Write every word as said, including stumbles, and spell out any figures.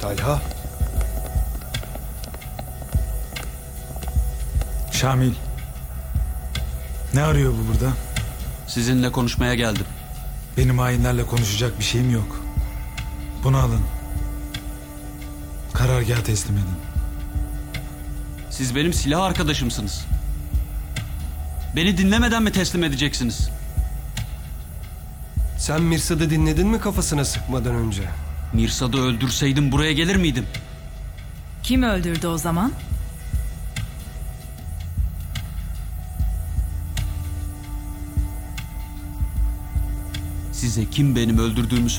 Talha. Şamil. Ne arıyor bu burada? Sizinle konuşmaya geldim. Benim hainlerle konuşacak bir şeyim yok. Bunu alın. Karargaha teslim edin. Siz benim silah arkadaşımsınız. Beni dinlemeden mi teslim edeceksiniz? Sen Mirsa'da dinledin mi kafasına sıkmadan önce? Mirsa'da öldürseydim buraya gelir miydim? Kim öldürdü o zaman? Size kim benim öldürdüğümü